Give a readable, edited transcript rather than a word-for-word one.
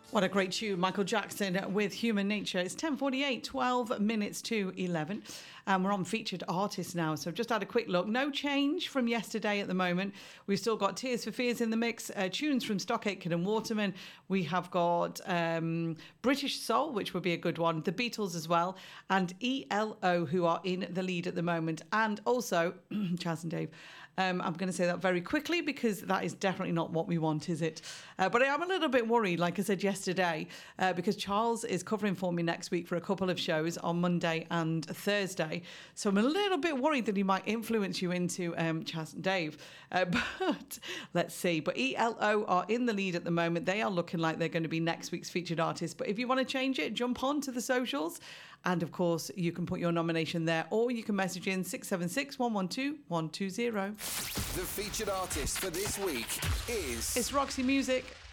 What a great tune, Michael Jackson with Human Nature. It's 10:48, 12 minutes to 11. And we're on featured artists now. So I've just had a quick look. No change from yesterday at the moment. We've still got Tears for Fears in the mix, tunes from Stock Aitken and Waterman. We have got British Soul, which would be a good one. The Beatles as well. And ELO, who are in the lead at the moment. And also, Chaz and Dave. I'm going to say that very quickly because that is definitely not what we want, is it? But I am a little bit worried, like I said yesterday, because Charles is covering for me next week for a couple of shows on Monday and Thursday. So I'm a little bit worried that he might influence you into Chaz and Dave. But let's see. But ELO are in the lead at the moment. They are looking like they're going to be next week's featured artist. But if you want to change it, jump on to the socials. And of course, you can put your nomination there, or you can message in 676 112 120. The featured artist for this week is... It's Roxy Music.